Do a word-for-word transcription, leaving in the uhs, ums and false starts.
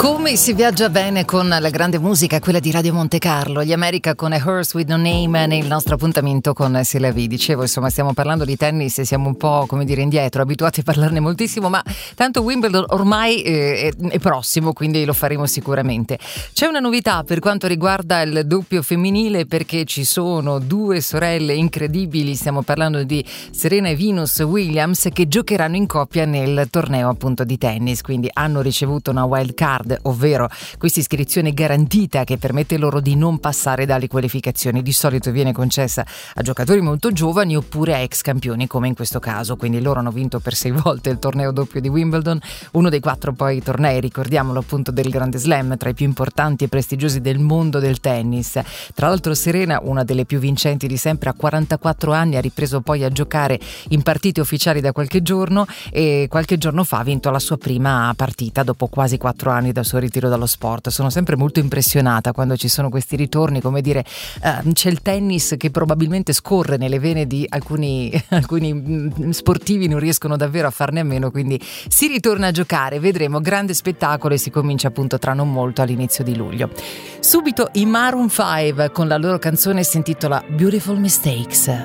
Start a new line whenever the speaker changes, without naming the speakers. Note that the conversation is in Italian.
Come si viaggia bene con la grande musica, quella di Radio Monte Carlo, gli America con A Horse with No Name nel nostro appuntamento con Selavi. Dicevo, insomma, stiamo parlando di tennis e siamo un po', come dire, indietro, abituati a parlarne moltissimo, ma tanto Wimbledon ormai è, è prossimo, quindi lo faremo sicuramente. C'è una novità per quanto riguarda il doppio femminile, perché ci sono due sorelle incredibili, stiamo parlando di Serena e Venus Williams, che giocheranno in coppia nel torneo appunto di tennis, quindi hanno ricevuto una wild card, ovvero questa iscrizione garantita che permette loro di non passare dalle qualificazioni. Di solito viene concessa a giocatori molto giovani oppure a ex campioni, come in questo caso. Quindi loro hanno vinto per sei volte il torneo doppio di Wimbledon, uno dei quattro poi tornei, ricordiamolo, appunto, del Grande Slam, tra i più importanti e prestigiosi del mondo del tennis. Tra l'altro Serena, una delle più vincenti di sempre, a quarantaquattro anni, ha ripreso poi a giocare in partite ufficiali da qualche giorno e qualche giorno fa ha vinto la sua prima partita dopo quasi quattro anni dal suo ritiro dallo sport. Sono sempre molto impressionata quando ci sono questi ritorni, come dire, uh, c'è il tennis che probabilmente scorre nelle vene di alcuni, alcuni sportivi, non riescono davvero a farne a meno, quindi si ritorna a giocare, vedremo, grande spettacolo, e si comincia appunto tra non molto, all'inizio di luglio. Subito i Maroon five con la loro canzone, si intitola Beautiful Mistakes.